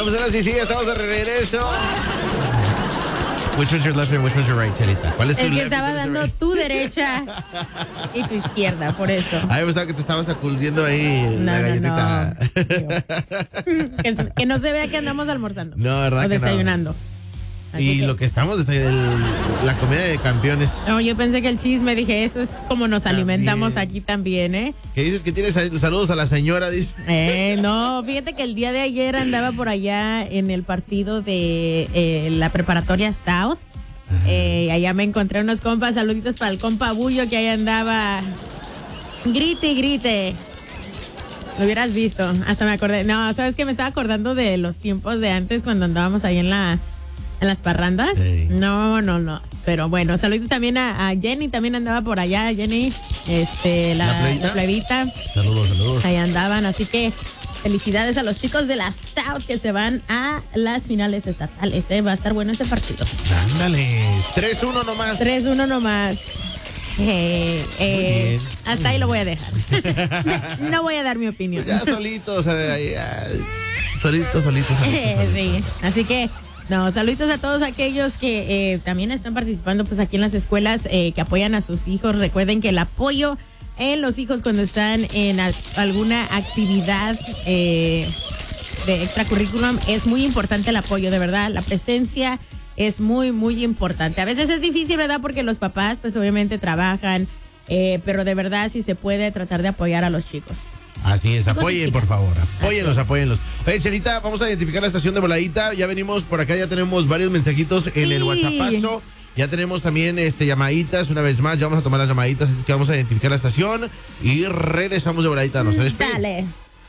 pues ahora sí, estamos de regreso. Which one's your left and which one's your right, Chelita? ¿Cuál es tu Es que left? estaba dando tu derecha y tu izquierda, por eso. A mí me pensaba que te estabas sacudiendo ahí la galletita. No. Que no se vea que andamos almorzando. No, ¿verdad? O que desayunando. No. Y lo que estamos la comida de campeones. No, yo pensé que el chisme, dije, eso es como nos alimentamos aquí también, ¿eh? ¿Qué dices que tienes saludos a la señora? Dice. No, fíjate que el día de ayer andaba por allá en el partido de la preparatoria South. Allá me encontré unos compas, saluditos para el compa Bullo que ahí andaba. Grite y grite. Lo hubieras visto, hasta me acordé. No, ¿sabes qué? Me estaba acordando de los tiempos de antes cuando andábamos ahí en las parrandas. Sí. No. Pero bueno, saludos también a Jenny, también andaba por allá, Jenny, la plebita. Saludos. Ahí andaban, así que felicidades a los chicos de la South que se van a las finales estatales, Va a estar bueno ese partido. Ándale, 3-1 nomás. 3-1 nomás. Hasta ahí lo voy a dejar. No voy a dar mi opinión. Pues ya solitos, solitos. Sí, así que no, saluditos a todos aquellos que también están participando pues aquí en las escuelas que apoyan a sus hijos. Recuerden que el apoyo en los hijos cuando están en alguna actividad de extracurriculum es muy importante, el apoyo, de verdad, la presencia es muy, muy importante. A veces es difícil, ¿verdad? Porque los papás pues obviamente trabajan, pero de verdad si se puede tratar de apoyar a los chicos. Así es, apoyen por favor, apóyenlos. Oye, Chelita, vamos a identificar la estación de voladita. Ya venimos por acá, ya tenemos varios mensajitos en el WhatsAppazo. Ya tenemos también llamaditas, una vez más, ya vamos a tomar las llamaditas, así que vamos a identificar la estación y regresamos de voladita. No se despeguen. Dale.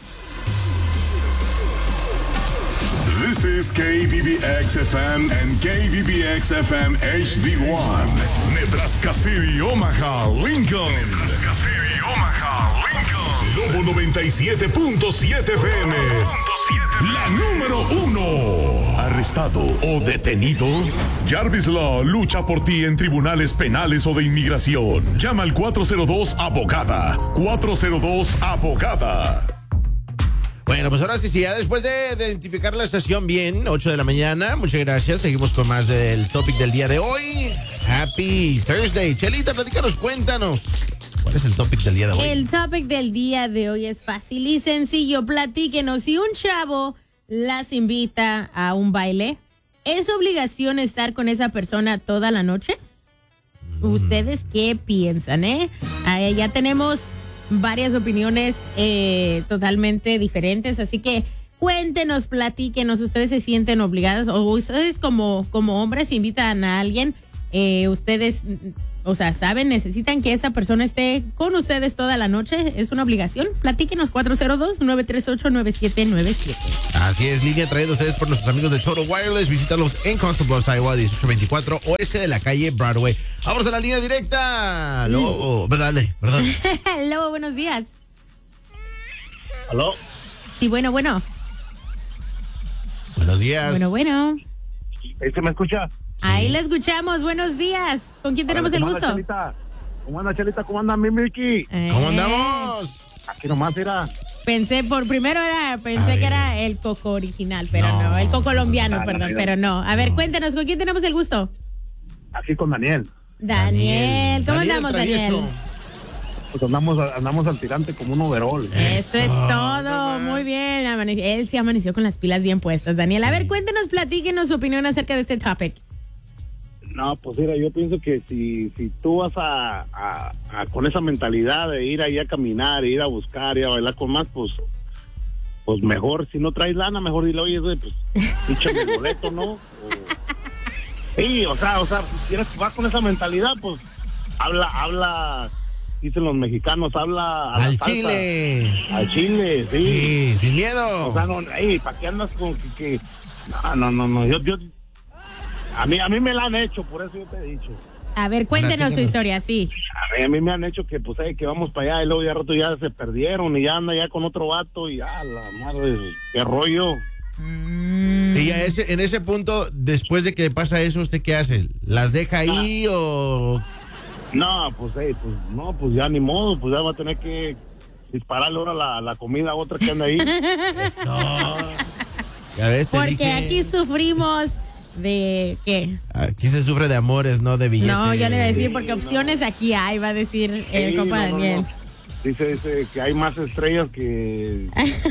This is KBBX-FM and KBBX-FM HD1. Nebraska City, Omaha, Lincoln. Nebraska City, Omaha, Lincoln. Lobo 97.7 FM. La número 1. ¿Arrestado o detenido? Jarvis Law lucha por ti en tribunales penales o de inmigración. Llama al 402-ABOGADA. 402-ABOGADA. Bueno, pues ahora sí, ya después de identificar la estación bien, 8 de la mañana, muchas gracias. Seguimos con más del topic del día de hoy. Happy Thursday. Chelita, platícanos, cuéntanos. ¿Cuál es el topic del día de hoy? El topic del día de hoy es fácil y sencillo. Platíquenos, si un chavo las invita a un baile, ¿es obligación estar con esa persona toda la noche? ¿Ustedes qué piensan, Ya tenemos varias opiniones totalmente diferentes, así que cuéntenos, platíquenos, ¿ustedes se sienten obligadas o ustedes como hombres invitan a alguien, ustedes, o sea, saben, necesitan que esta persona esté con ustedes toda la noche? ¿Es una obligación? Platíquenos, 402-938-9797. Así es, línea traída a ustedes por nuestros amigos de Total Wireless. Visítalos en Constant Bluffs, Iowa, 1824, oeste de la calle Broadway. Vamos a la línea directa. Lobo, dale, perdón. Lobo, buenos días. ¿Aló? Sí, bueno. Buenos días. Bueno. ¿Se me escucha? Ahí le escuchamos, buenos días. ¿Con quién tenemos el gusto? ¿Cómo anda, Chelita? ¿Cómo anda, mi Miki? ¿Cómo andamos? Aquí nomás era. Pensé que era el coco original, pero no, el coco colombiano, perdón, pero no. A ver, cuéntanos, ¿con quién tenemos el gusto? Aquí con Daniel. Daniel, ¿cómo andamos, Daniel? Pues andamos al tirante como un overall. Eso es todo, muy bien. Él sí amaneció con las pilas bien puestas, Daniel. A ver, cuéntenos, platíquenos su opinión acerca de este topic. No, pues mira, yo pienso que si tú vas con esa mentalidad de ir ahí a caminar, ir a buscar, ir a bailar con más, pues mejor, si no traes lana, mejor dile, oye, pues échame el boleto, ¿no? Sí, o sea, si quieres vas con esa mentalidad, pues habla, dicen los mexicanos, habla a al la chile. Al chile, sí. Sí, sin miedo. O sea, no, ¿para qué andas con que no, yo a mí me la han hecho, por eso yo te he dicho. A ver, cuéntenos su historia, sí. A mí me han hecho que, pues, que vamos para allá y luego ya rato ya se perdieron y ya anda ya con otro vato y ya, la madre, qué rollo. Y en ese punto, después de que pasa eso, ¿usted qué hace? ¿Las deja ahí o...? No, pues ya ni modo, pues ya va a tener que dispararle ahora la comida a otra que anda ahí. Eso. Ya ves, te Porque dije. aquí sufrimos de ¿qué? Aquí se sufre de amores, no de billetes. No, yo le iba a decir porque opciones aquí hay, va a decir el Sí, compa no, no, Daniel. no. Dice que hay más estrellas que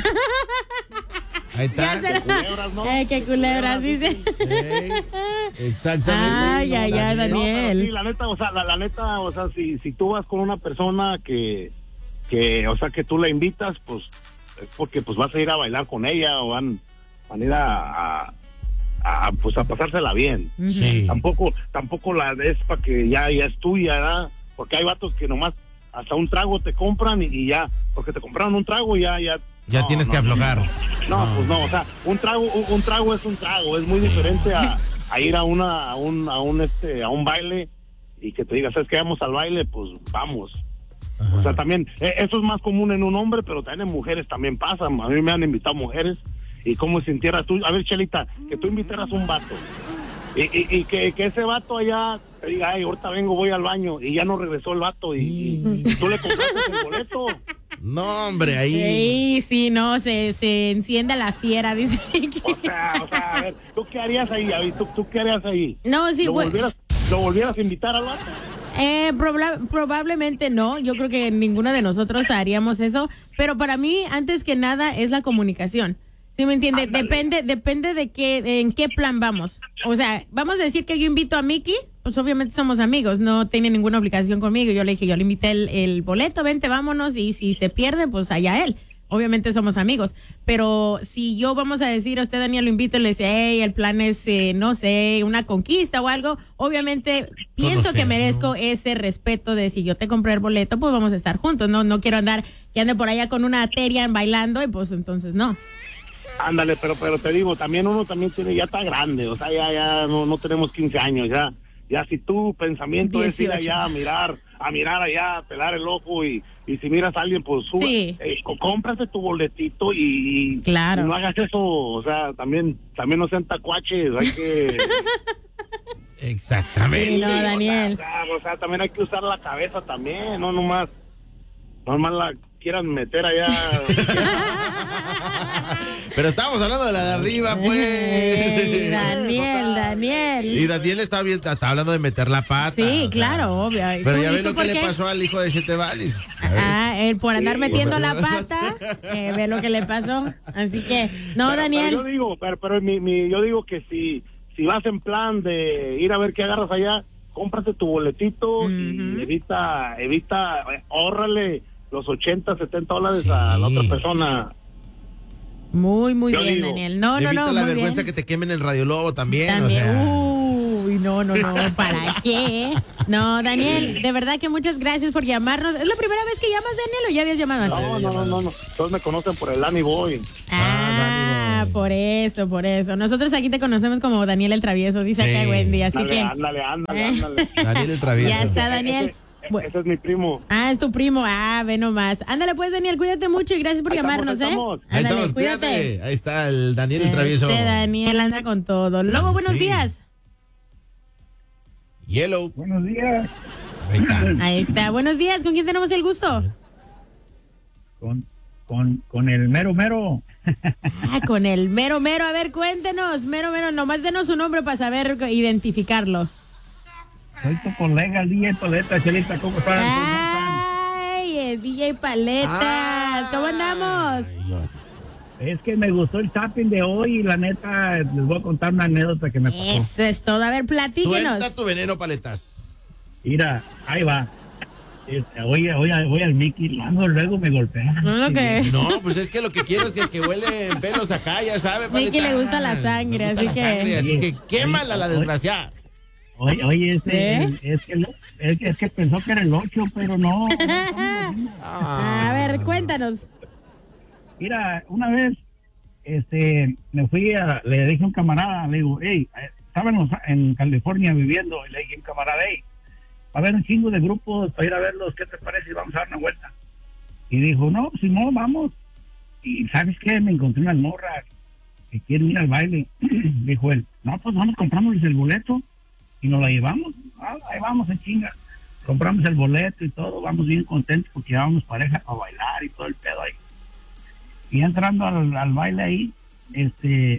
Ahí está. Ya se la- culebras, ¿no? qué culebras, dice. Ey, exactamente. Ay, ay, ay, No, pero Daniel. sí, la neta, o sea, la neta, o sea, si tú vas con una persona que, o sea, que tú la invitas, pues, es porque pues vas a ir a bailar con ella o van a ir pues a pasársela bien. Sí. Tampoco la es para que ya es tuya, ¿verdad? Porque hay vatos que nomás hasta un trago te compran y ya, porque te compraron un trago ya Ya no, tienes no, que aflojar. No, pues no, o sea, un trago es un trago, es muy diferente a ir a un baile y que te diga, ¿sabes qué? Vamos al baile, pues vamos. O sea, también, eso es más común en un hombre, pero también en mujeres también pasa. A mí me han invitado mujeres y cómo sintiera tú, a ver, Chelita, que tú invitaras un vato y que ese vato allá te diga, ay, ahorita vengo, voy al baño y ya no regresó el vato y tú le compraste el boleto. No, hombre, ahí. Sí, no, se enciende la fiera, dice. O sea, a ver, ¿tú qué harías ahí, David? ¿Tú qué harías ahí? No, sí, ¿Lo volvieras a invitar al vato? Probablemente no, yo creo que ninguno de nosotros haríamos eso, pero para mí, antes que nada, es la comunicación. ¿Sí me entiende? Ándale. Depende de en qué plan vamos. O sea, vamos a decir que yo invito a Mickey, pues obviamente somos amigos, no tiene ninguna obligación conmigo. Yo le dije, yo le invité el boleto, vente, vámonos, y si se pierde, pues allá él. Obviamente somos amigos, pero si yo vamos a decir a usted, Daniel, lo invito y le dice, hey, el plan es, no sé, una conquista o algo, obviamente pienso que merezco ese respeto de si yo te compré el boleto, pues vamos a estar juntos, no quiero andar, que ande por allá con una teria bailando y pues entonces no. Ándale, pero te digo, también uno también ya está grande, o sea, ya no tenemos 15 años, ya si tu pensamiento 18. Es ir allá a mirar allá, a pelar el ojo y si miras a alguien, pues sube, sí. Cómprate tu boletito y claro. Y no hagas eso, o sea, también no sean tacuaches, hay que... Exactamente. Sí, no, Daniel. O sea, también hay que usar la cabeza también, no nomás la quieran meter allá. Pero estamos hablando de la de arriba, pues. Hey, Daniel. Y Daniel está hablando de meter la pata. Sí, claro, obvio. Pero ya ves lo que le pasó al hijo de 7 vales. Él por andar metiendo la pata, ve lo que le pasó. Así que, no, pero, Daniel. Pero yo digo, yo digo que si vas en plan de ir a ver qué agarras allá, cómprate tu boletito y evita, ahórrale los $80-$70 sí. A la otra persona. Muy yo bien, digo, Daniel. No, evita la vergüenza bien. que te quemen el Radio Lobo también. O sea. Uy, no, ¿para qué? No, Daniel, de verdad que muchas gracias por llamarnos. ¿Es la primera vez que llamas, Daniel, o ya habías llamado antes? No. Todos me conocen por el Danny Boy. Danny Boy. Por eso. Nosotros aquí te conocemos como Daniel el Travieso, dice acá Wendy, así que... Ándale. Daniel el Travieso. Ya está, Daniel. Ese es mi primo. Es tu primo. Ve nomás. Ándale pues, Daniel, cuídate mucho y gracias por llamarnos, estamos. Ahí estamos, cuídate. Ahí está el Daniel el Travieso. Daniel anda con todo. Lobo, buenos días. Yellow. Buenos días. Ahí está. Buenos días. ¿Con quién tenemos el gusto? Con el mero. Con el mero. A ver, cuéntenos. Mero. Nomás denos su nombre para saber identificarlo. Soy tu colega, el DJ Paleta, Chelita, ¿cómo están? Ay, el DJ Paletas, ¿cómo andamos? Es que me gustó el tapping de hoy y la neta, les voy a contar una anécdota que me pasó. Eso es todo, a ver, platíquenos. Suelta tu veneno, Paletas. Mira, ahí va. Voy al Mickey, luego me golpea. Okay. No, pues es que lo que quiero es que el que huele en pelos acá, ya sabe, Paletas. Mickey le gusta la sangre, así que quémala la desgraciada. Oye, es que pensó que era el 8, pero no. A ver, cuéntanos. Mira, una vez, me fui le dije a un camarada, le digo, hey, estábamos en California viviendo, y le dije a un camarada, hey, va a haber un chingo de grupos para ir a verlos, ¿qué te parece? Vamos a dar una vuelta. Y dijo, no, si no, vamos. Y ¿sabes qué? Me encontré unas morras que quieren ir al baile. Dijo él, no, pues vamos, compramos el boleto y nos la llevamos. Ahí vamos en chinga. Compramos el boleto y todo, vamos bien contentos porque llevábamos pareja para bailar y todo el pedo ahí. Y entrando al baile ahí,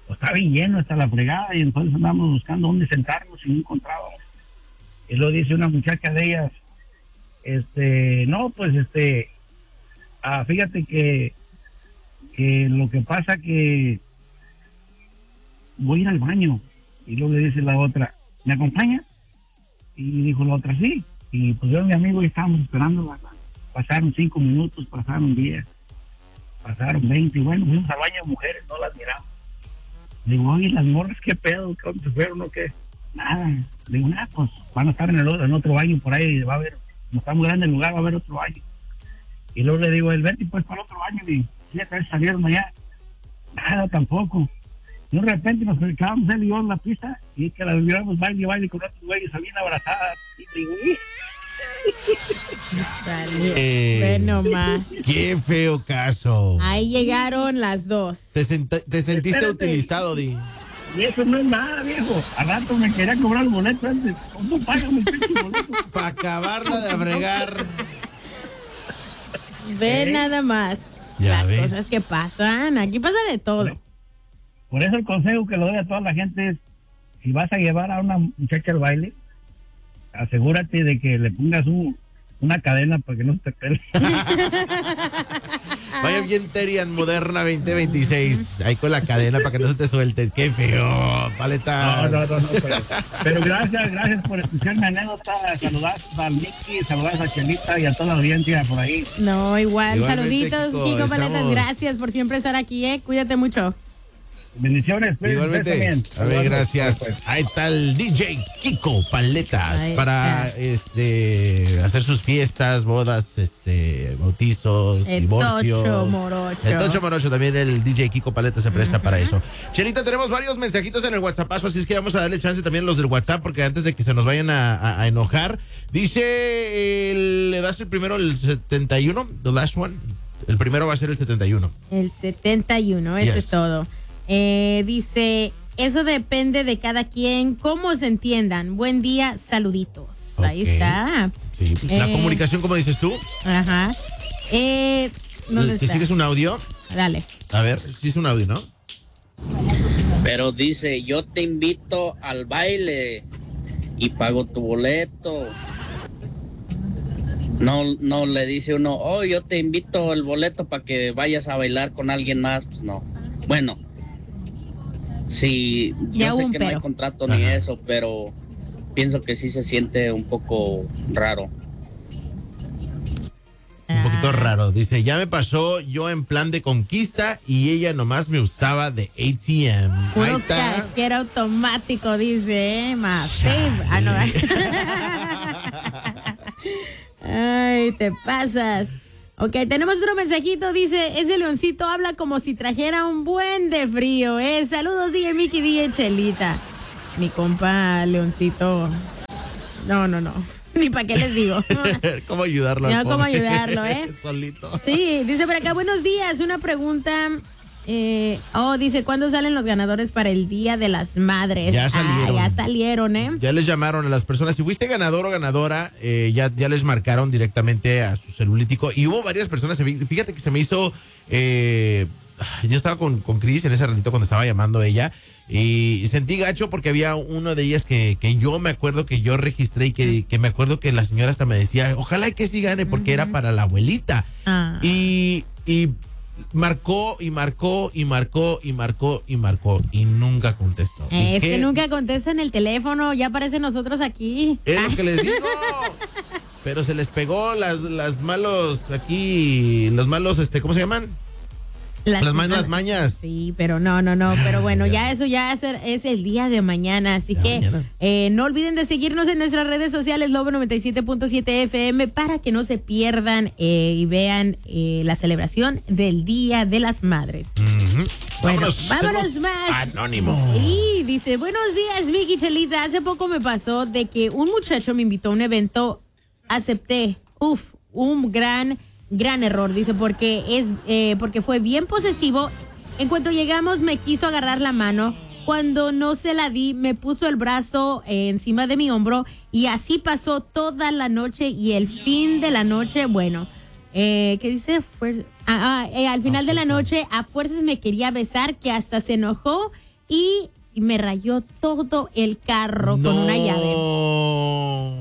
pues estaba bien lleno hasta la fregada y entonces andábamos buscando dónde sentarnos y no encontrábamos. Y luego dice una muchacha de ellas, no, pues fíjate que lo que pasa que voy a ir al baño. Y luego le dice la otra, ¿me acompaña? Y dijo la otra, sí. Y pues yo y mi amigo estábamos esperando, ¿verdad? Pasaron 5 minutos, pasaron 10, pasaron 20, y bueno, fuimos al baño de mujeres, no las miramos. Digo, oye, las morras, ¿qué pedo? ¿Cómo se fueron o qué? Nada. Digo, nada, pues van a estar en otro baño por ahí, va a haber, como está muy grande el lugar, va a haber otro baño. Y luego le digo, vete pues para el otro baño, y ya salieron allá. Nada tampoco. Y de repente nos quedábamos él y yo en la pista, y que las miramos baile con otros güeyes, bien abrazadas. Y digo, Ve nomás. Qué feo caso. Ahí llegaron las dos. Te sentiste Espérate. utilizado, Di. y eso no es nada, viejo. Al rato me quería cobrar el boleto antes. ¿Cómo pagan el pinche boleto? Para acabarla de fregar. Ve nada más. Ya las ves. cosas que pasan. Aquí pasa de todo. Por eso el consejo que le doy a toda la gente es, si vas a llevar a una muchacha al baile, asegúrate de que le pongas una cadena para que no te pele. Vaya bien Terian Moderna 2026. Ahí con la cadena para que no se te suelte. Qué feo, paleta. No, pero gracias por escucharme anécdota. Saludas a Mickey, saludas a Chelita y a toda la audiencia por ahí. No, igual. Igualmente, Saluditos, Kiko, Kiko Paletas. estamos- Gracias por siempre estar aquí, Cuídate mucho. Bendiciones. pues, ustedes Igualmente. también. A ver, gracias. Pues. Ahí está el DJ Kiko Paletas Ahí para hacer sus fiestas, bodas, bautizos, El divorcios. Tocho Morocho. El Tocho Morocho, también el DJ Kiko Paletas se presta para eso. Chelita, tenemos varios mensajitos en el WhatsAppazo, así es que vamos a darle chance también a los del WhatsApp, porque antes de que se nos vayan a enojar, dice, le das el primero, el 71, the last one. El primero va a ser el 71. El 71, eso Yes. es todo. Dice, eso depende de cada quien, cómo se entiendan. Buen día, saluditos. Ahí Ok. está. Sí, pues, la Eh, comunicación, como dices tú. Ajá. ¿Dónde ¿Te está? sigues un audio? Dale. A ver, sí es un audio, ¿no? Pero dice, yo te invito al baile y pago tu boleto. No le dice uno, oh, yo te invito el boleto para que vayas a bailar con alguien más. Pues no. Bueno, sí, Ya yo hubo sé un que no hay pero. contrato ni Ajá. eso, pero pienso que sí se siente un poco raro. Un poquito Ah. raro. Dice, ya me pasó yo en plan de conquista y ella nomás me usaba de ATM. Ahí Puro está. cajero automático, dice, más. Ah, no. Ay, te pasas. Ok, tenemos otro mensajito, dice, ese leoncito habla como si trajera un buen de frío, Saludos, DJ Mickey, DJ Chelita. Mi compa leoncito. No. Ni para qué les digo. ¿Cómo ayudarlo? No, al cómo pobre? ayudarlo, Solito. Sí, dice por acá, buenos días, una pregunta. Dice, ¿cuándo salen los ganadores para el Día de las Madres? Ya salieron. Ya salieron, Ya les llamaron a las personas. Si fuiste ganador o ganadora, ya les marcaron directamente a su celulítico. Y hubo varias personas. Fíjate que se me hizo. Yo estaba con Cris en ese ratito cuando estaba llamando ella. Y sentí gacho porque había uno de ellas que yo me acuerdo que yo registré y que me acuerdo que la señora hasta me decía, ojalá que sí gane porque era para la abuelita. Ah. Y marcó y nunca contestó. ¿Y Es qué? que nunca contestan el teléfono, ya aparecen nosotros aquí. Es lo que les digo. Pero se les pegó las malos aquí, los malos, ¿cómo se llaman? Las mañas. Sí, pero no. Pero bueno, ya eso ya es el día de mañana. Así Ya que mañana. no olviden de seguirnos en nuestras redes sociales, Lobo 97.7 FM, para que no se pierdan y vean la celebración del Día de las Madres. Ujú. Bueno, vámonos tenemos más. Anónimo. Y dice, buenos días, Vicky Chelita. Hace poco me pasó de que un muchacho me invitó a un evento, acepté. Un gran error, dice, porque fue bien posesivo. En cuanto llegamos me quiso agarrar la mano. Cuando no se la di, me puso el brazo encima de mi hombro y así pasó toda la noche y el fin de la noche, bueno, ¿qué dice? Al final de la noche a fuerzas me quería besar, que hasta se enojó y me rayó todo el carro con una llave.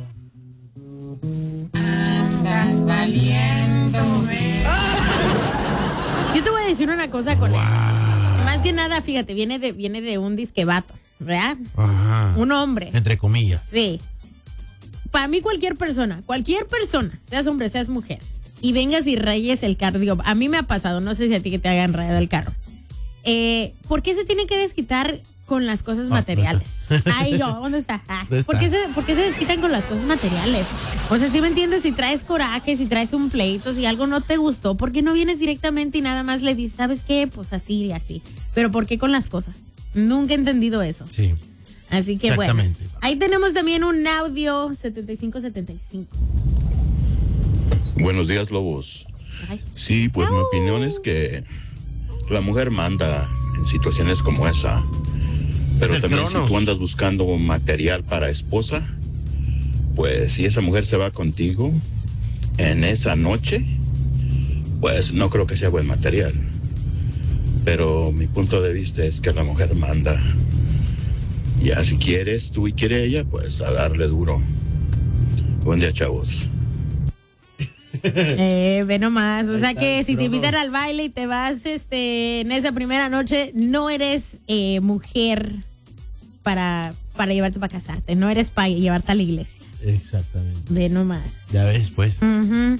Andas valiéndome. Yo te voy a decir una cosa con él. Más que nada, fíjate, viene de un disquevato, ¿verdad? Ajá. Un hombre. Entre comillas. Sí. Para mí cualquier persona, seas hombre, seas mujer, y vengas y rayes el carro, digo, a mí me ha pasado, no sé si a ti que te hagan rayado el carro. ¿Por qué se tiene que desquitar con las cosas materiales? Ay, no, ¿dónde está? ¿Por qué se desquitan con las cosas materiales? O sea, ¿sí me entiendes? Si traes coraje, si traes un pleito, si algo no te gustó, ¿por qué no vienes directamente y nada más le dices, ¿sabes qué? Pues así y así. Pero ¿por qué con las cosas? Nunca he entendido eso. Sí. Así que bueno, Exactamente. ahí tenemos también un audio 7575. Buenos días, Lobos. Ay. Sí, pues mi opinión es que la mujer manda en situaciones como esa. Pero Es el también Cronos. si tú andas buscando material para esposa, pues si esa mujer se va contigo en esa noche, pues no creo que sea buen material. Pero mi punto de vista es que la mujer manda. Ya si quieres tú y quiere ella, pues a darle duro. Buen día, chavos. Ve nomás, o sea está que el si te Cronos. invitan al baile y te vas en esa primera noche, no eres mujer para llevarte para casarte, no eres para llevarte a la iglesia. Exactamente. Ve nomás. Ya ves, pues. Ujú.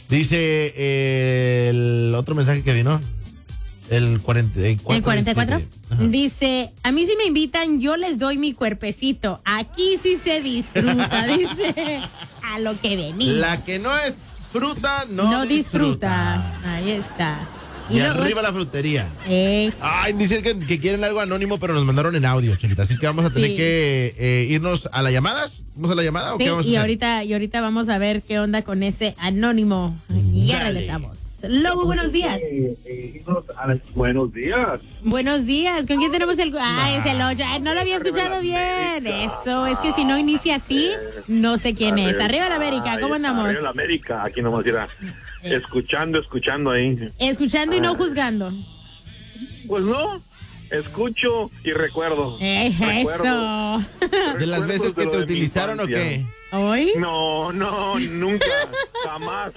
Dice el otro mensaje que vino. El 44. El 44 Ajá. dice, a mí si me invitan yo les doy mi cuerpecito, aquí sí se disfruta, dice, a lo que venía. La que no es fruta, no, No disfruta. Ahí está. Y luego- arriba la frutería. Eh, Ay, dicen que quieren algo anónimo, pero nos mandaron en audio, Chelita. Así que vamos a tener Sí. que irnos a las llamadas. ¿Vamos a la llamada o sí, qué vamos a y hacer? ahorita vamos a ver qué onda con ese anónimo. Y ya Dale. regresamos. Lobo, buenos días. Buenos días. Buenos días. ¿Con quién tenemos el...? Ah, es el 8. No lo había escuchado bien. Eso, es que si no inicia así, no sé quién es. Arriba la América, ¿cómo andamos? Arriba la América, aquí nomás era escuchando ahí. Escuchando y no juzgando. Pues no, escucho y recuerdo. Eso. ¿De las veces que te utilizaron o qué? ¿Hoy? No, nunca, jamás.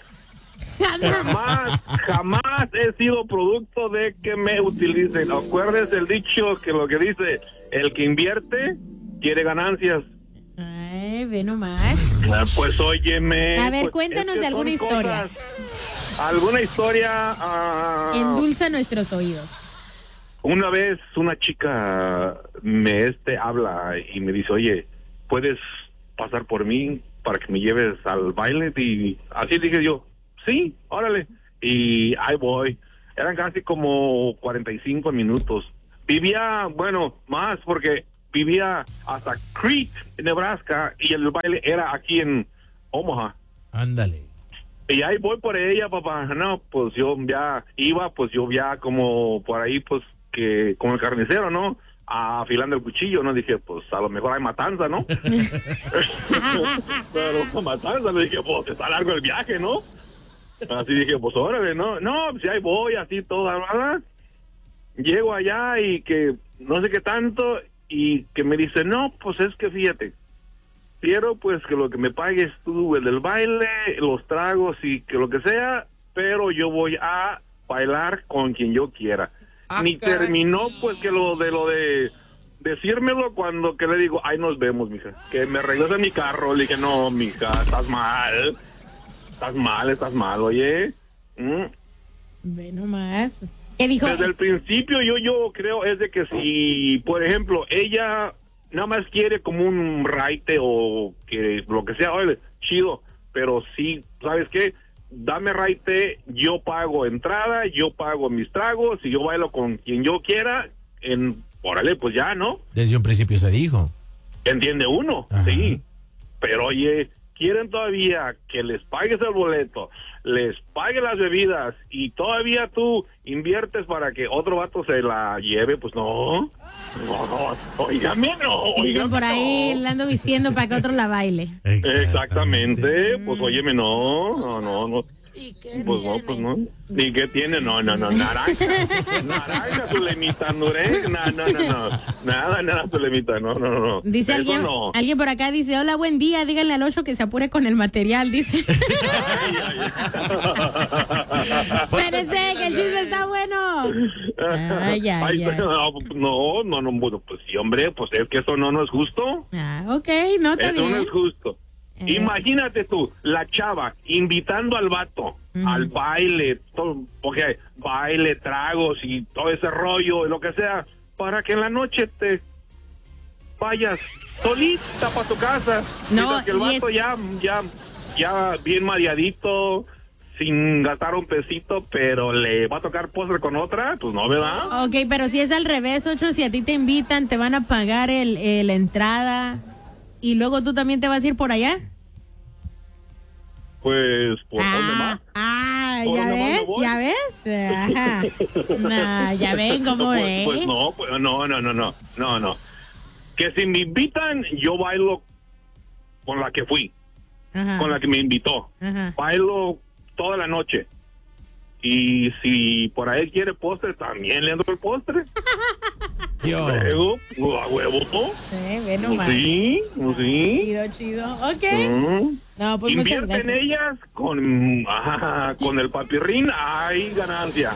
Jamás he sido producto de que me utilicen. Acuérdense el dicho que lo que dice, el que invierte quiere ganancias. Ay, ve nomás. Pues óyeme. A ver, pues, cuéntanos es que de alguna son historia. Alguna historia. Endulza nuestros oídos. Una vez una chica me habla y me dice, oye, ¿puedes pasar por mí para que me lleves al baile? Y así dije yo, sí, órale. Y ahí voy. Eran casi como 45 minutos. Vivía, bueno, más porque vivía hasta Crete, Nebraska, y el baile era aquí en Omaha. Ándale. Y ahí voy por ella, papá. No, pues yo ya iba, pues yo ya como por ahí, pues que como el carnicero, ¿no? Afilando el cuchillo, ¿no? Dije, pues a lo mejor hay matanza, ¿no? Pero matanza, le dije, pues está largo el viaje, ¿no? Así dije, pues órale, ¿no? No, pues ahí voy, así toda, ¿verdad? Llego allá y que no sé qué tanto, y que me dice, no, pues es que fíjate, quiero pues que lo que me pagues tú, el del baile, los tragos y que lo que sea, pero yo voy a bailar con quien yo quiera. Ni caray. terminó pues que lo de decírmelo cuando que le digo, ay, nos vemos, mija, que me regrese mi carro. Le dije, no, mija, estás mal, oye. Ve nomás. ¿Qué dijo? Desde el principio yo creo es de que si, por ejemplo, ella nada más quiere como un raite o que lo que sea, oye, chido, pero sí, ¿sabes qué? Dame raite, yo pago entrada, yo pago mis tragos y yo bailo con quien yo quiera, órale, pues ya, ¿no? Desde un principio se dijo. ¿Entiende uno? Ajá. Sí. Pero oye, quieren todavía que les pagues el boleto, les pague las bebidas y todavía tú inviertes para que otro vato se la lleve, pues no, óigame, no. Dicen por ahí, no. la ando vistiendo para que otro la baile. Exactamente, pues óyeme, no. Pues no, pues no. ¿Y qué tiene? No, naranja. Naranja, Zulemita, no. Nada, Zulemita, no. Dice Eso alguien, no. alguien por acá, dice, hola, buen día, díganle al 8 que se apure con el material, dice. Espérense, que el chiste está bueno. Ay. No, bueno, pues sí, hombre, pues es que eso no es justo. Ok, no, está Eso bien. no es justo. Imagínate tú, la chava invitando al vato al baile, todo, porque baile, tragos y todo ese rollo, lo que sea, para que en la noche te vayas solita para tu casa. No, Mientras que el vato ya bien mareadito, sin gastar un pesito, pero le va a tocar postre con otra, pues no, ¿verdad? Ok, pero si es al revés, 8, si a ti te invitan, te van a pagar la entrada y luego tú también te vas a ir por allá. Pues, ¿por dónde más? ¿Por ¿ya dónde más me ves? voy? ¿Ya ves? Ajá. No, ya ven cómo es. Pues no. Que si me invitan, yo bailo con la que fui, Ajá. con la que me invitó. Ajá. Bailo toda la noche. Y si por ahí quiere postre, también le ando el postre. Luego, a huevo, ¿no? Ve nomás. Sí. Chido. Ok. No, pues muchas Invierte gracias. en ellas con el papirrín, hay ganancia.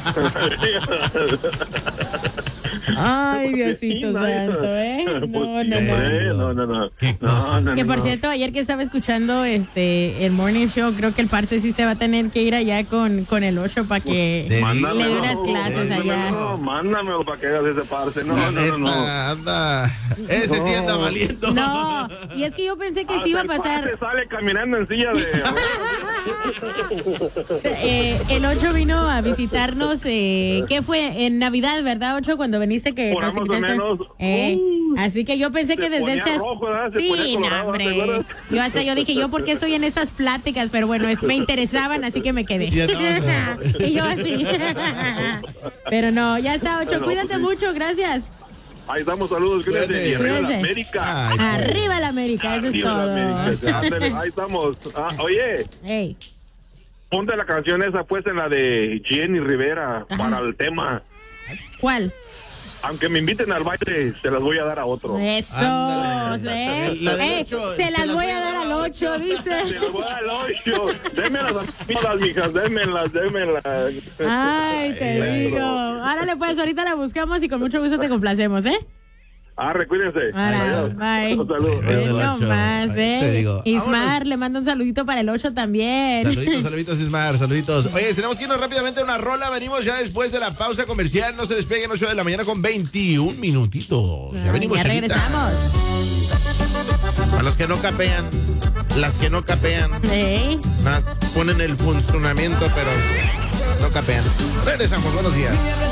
Ay, Diosito santo, ¿eh? No. No. Que por cierto, ayer que estaba escuchando el Morning Show, creo que el parce sí se va a tener que ir allá con el 8 para que le dé unas clases allá. Mándamelo para que hagas ese parce. No. Anda. Ese sí anda valiendo. No, y es que yo pensé que sí iba a pasar. El parce sale caminando en silla de... El 8 vino a visitarnos, ¿qué fue? En Navidad, ¿verdad, 8? Cuando veniste que Por nos más o invitaste. menos. Así que yo pensé que desde ponía esas... rojo, ¿verdad? Se ponía Sí, colorado, no, ¿te hombre. acuerdas? Yo dije, ¿yo por qué estoy en estas pláticas? Pero bueno, me interesaban, así que me quedé. Ya estabas, Y yo así. Pero no, ya está, 8. Bueno, Cuídate pues sí. mucho, gracias. Ahí estamos, saludos, cuídense. Y arriba la Cuídense. América. Arriba la América, eso es Arriba la todo. América. Ándale, ahí estamos. Oye, Hey. ponte la canción esa, pues, en la de Jenny Rivera, para el tema. ¿Cuál? Aunque me inviten al baile, se las voy a dar a otro. Eso, Ándale. ¿sí? La del 8, se las voy a dar al 8, dice. Se las voy a dar al 8. Démelas a todas, mijas, démelas. Ay, te digo. Árale, pues, ahorita la buscamos y con mucho gusto te complacemos, ¿eh? Recuídense. Ahora, bye. Un saludo. No más, Te digo. Ismar, Vámonos. le mando un saludito para el 8 también. Saluditos, Ismar, saluditos. Oye, tenemos que irnos rápidamente a una rola. Venimos ya después de la pausa comercial. No se despeguen, 8 de la mañana con 21 minutitos. Ya venimos, Ya Chelita. regresamos. A los que no capean, las que no capean, más ponen el funcionamiento, pero no capean. Regresamos, buenos días.